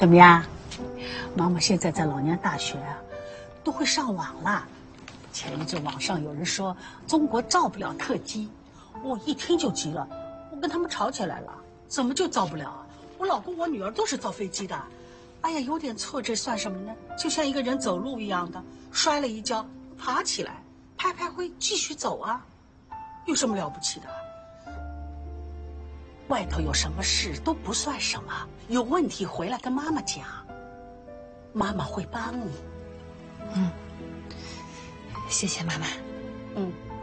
怎么样？妈妈现在在老年大学啊，都会上网了。前一阵网上有人说中国造不了特机，我一听就急了，我跟他们吵起来了。怎么就造不了啊？我老公我女儿都是造飞机的。哎呀，有点挫折算什么呢？就像一个人走路一样的，摔了一跤，爬起来，拍拍灰，继续走啊，有什么了不起的？外头有什么事都不算什么，有问题回来跟妈妈讲，妈妈会帮你。 嗯，谢谢妈妈。 嗯。